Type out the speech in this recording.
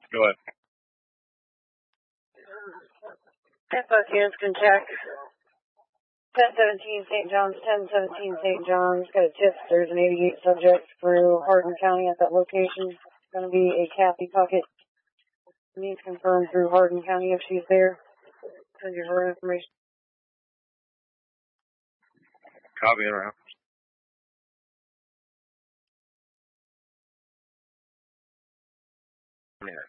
Go ahead. FOS units can check. 1017 St. John's, 1017 St. John's. Got a tip. There's an 88 subject through Hardin County at that location. It's going to be a Kathy Puckett. Needs confirmed through Hardin County if she's there. Send you her information. Copy it around. Yeah.